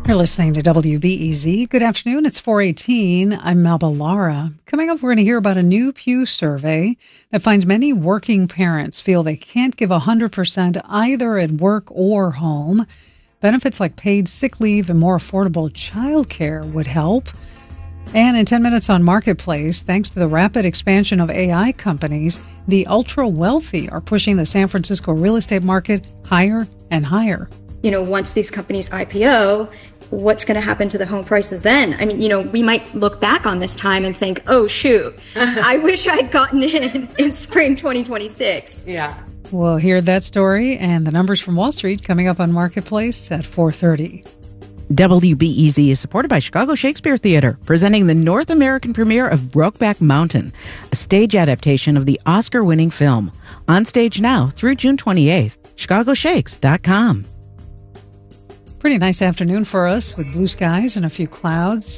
You're listening to WBEZ. Good afternoon. It's 4:18. I'm Melba Lara. Coming up, we're going to hear about a new Pew survey that finds many working parents feel they can't give 100% either at work or home. Benefits like paid sick leave and more affordable childcare would help. And in 10 minutes on Marketplace, thanks to the rapid expansion of AI companies, the ultra-wealthy are pushing the San Francisco real estate market higher and higher. Once these companies IPO, what's going to happen to the home prices then? I mean, we might look back on this time and think, oh, shoot, I wish I'd gotten in spring 2026. Yeah. We'll hear that story and the numbers from Wall Street coming up on Marketplace at 4:30. WBEZ is supported by Chicago Shakespeare Theater, presenting the North American premiere of Brokeback Mountain, a stage adaptation of the Oscar-winning film. On stage now through June 28th. ChicagoShakes.com. Pretty nice afternoon for us with blue skies and a few clouds.